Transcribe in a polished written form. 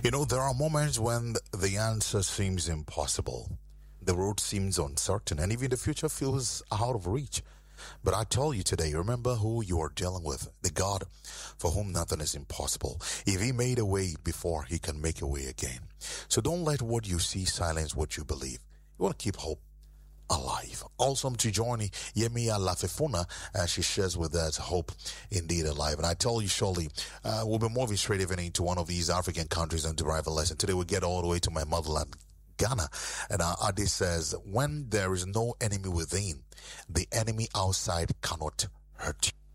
There are moments when the answer seems impossible. The road seems uncertain and even the future feels out of reach. But I tell you today, remember who you are dealing with. The God for whom nothing is impossible. If he made a way before, he can make a way again. So don't let what you see silence what you believe. You want to keep hope alive. Also, to join Yemi Lafefuna as she shares with us hope indeed alive. And I tell you, surely, we'll be moving straight even into one of these African countries and derive a lesson. Today, we'll get all the way to my motherland, Ghana. And Adi says, when there is no enemy within, the enemy outside cannot hurt you.